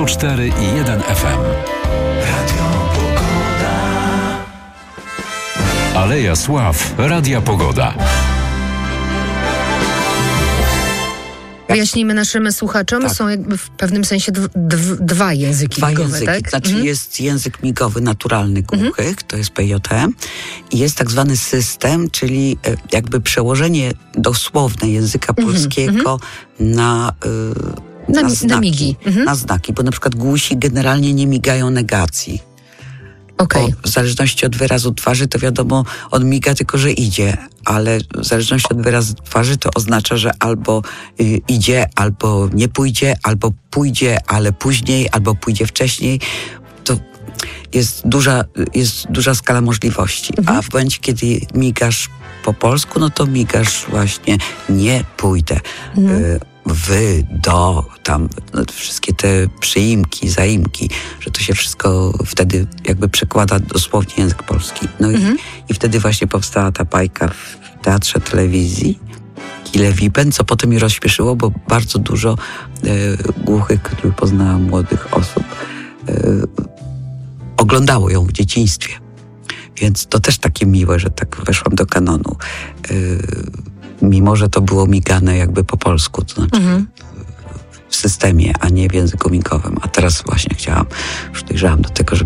104,1 FM. Radio Pogoda. Aleja Sław, Radia Pogoda. Wyjaśnijmy naszym słuchaczom, są jakby w pewnym sensie dwa języki migowe, tak? Znaczy jest język migowy naturalny głuchych, to jest PJT, i jest tak zwany system, czyli jakby przełożenie dosłowne języka polskiego na znaki. Na migi. Na znaki, bo na przykład głusi generalnie nie migają negacji. Okay. W zależności od wyrazu twarzy to wiadomo, on miga tylko, że idzie, ale w zależności od wyrazu twarzy to oznacza, że albo idzie, albo nie pójdzie, albo pójdzie, ale później, albo pójdzie wcześniej. To jest duża skala możliwości. A w momencie, kiedy migasz po polsku, no to migasz właśnie nie pójdę. Wy, do, tam wszystkie te przyimki, zaimki, że to się wszystko wtedy jakby przekłada dosłownie język polski. No i wtedy właśnie powstała ta bajka w teatrze, telewizji Kile Wipen, co potem mnie rozśmieszyło, bo bardzo dużo głuchych, których poznałam, młodych osób, oglądało ją w dzieciństwie. Więc to też takie miłe, że tak weszłam do kanonu. Mimo że to było migane jakby po polsku, to znaczy w systemie, a nie w języku migowym. A teraz właśnie już dojrzałam do tego, żeby